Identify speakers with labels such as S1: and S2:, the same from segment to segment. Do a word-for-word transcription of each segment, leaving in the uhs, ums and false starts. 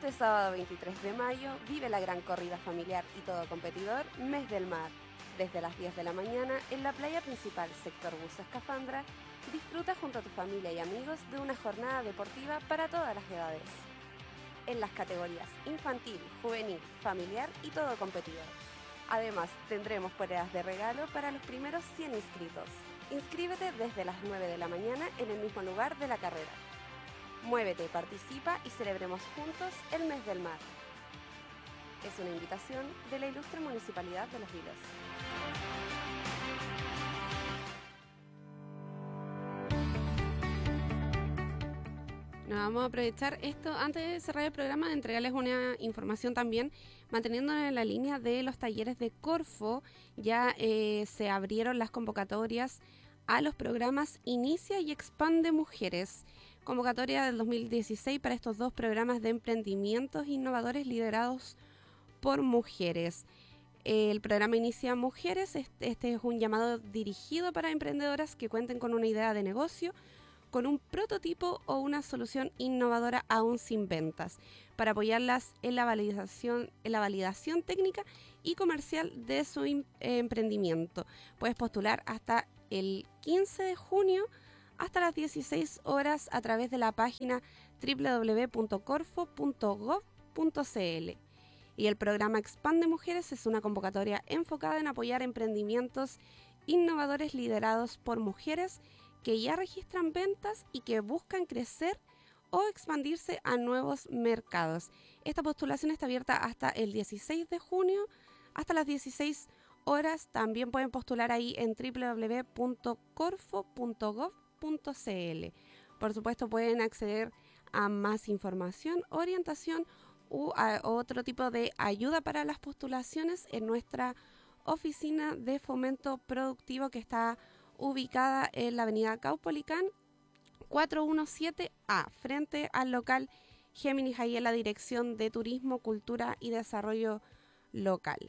S1: Este sábado veintitrés de mayo vive la gran corrida familiar y todo competidor Mes del Mar. Desde las diez de la mañana en la playa principal sector Buzo Escafandra, disfruta junto a tu familia y amigos de una jornada deportiva para todas las edades. En las categorías infantil, juvenil, familiar y todo competidor. Además, tendremos peleas de regalo para los primeros cien inscritos. Inscríbete desde las nueve de la mañana en el mismo lugar de la carrera. Muévete, participa y celebremos juntos el Mes del Mar. Es una invitación de la Ilustre Municipalidad de Los Vilos. Nos vamos a aprovechar esto antes de cerrar el programa de entregarles una información también, manteniéndonos en la línea de los talleres de Corfo. Ya eh, se abrieron las convocatorias a los programas Inicia y Expande Mujeres. Convocatoria del dos mil dieciséis para estos dos programas de emprendimientos innovadores liderados por mujeres. El programa Inicia Mujeres, este es un llamado dirigido para emprendedoras que cuenten con una idea de negocio, con un prototipo o una solución innovadora aún sin ventas, para apoyarlas en la validación, en la validación técnica y comercial de su em- emprendimiento. Puedes postular hasta el quince de junio hasta las dieciséis horas a través de la página doble u doble u doble u punto corfo punto gov punto c l. Y el programa Expande Mujeres es una convocatoria enfocada en apoyar emprendimientos innovadores liderados por mujeres que ya registran ventas y que buscan crecer o expandirse a nuevos mercados. Esta postulación está abierta hasta el dieciséis de junio, hasta las dieciséis horas. También pueden postular ahí en doble u doble u doble u punto corfo punto gov punto c l. Por supuesto, pueden acceder a más información, orientación u a otro tipo de ayuda para las postulaciones en nuestra oficina de fomento productivo, que está ubicada en la avenida Caupolicán cuatrocientos diecisiete A, frente al local Géminis, ahí en la Dirección de Turismo, Cultura y Desarrollo Local.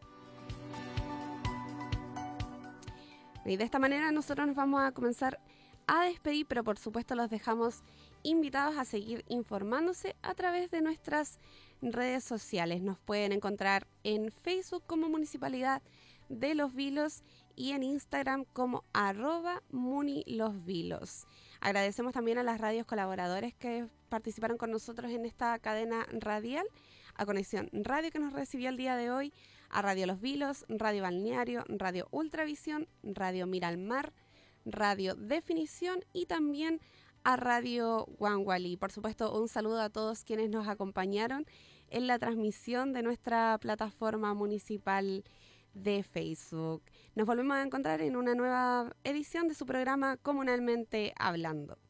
S1: Y de esta manera nosotros nos vamos a comenzar a despedir, pero por supuesto los dejamos invitados a seguir informándose a través de nuestras redes sociales. Nos pueden encontrar en Facebook como Municipalidad de Los Vilos y en Instagram como arroba munilosvilos. Agradecemos también a las radios colaboradores que participaron con nosotros en esta cadena radial, a Conexión Radio, que nos recibió el día de hoy, a Radio Los Vilos, Radio Balneario, Radio Ultravisión, Radio Mira al Mar, Radio Definición y también a Radio Guangualí. Por supuesto, un saludo a todos quienes nos acompañaron en la transmisión de nuestra plataforma municipal de Facebook. Nos volvemos a encontrar en una nueva edición de su programa Comunalmente Hablando.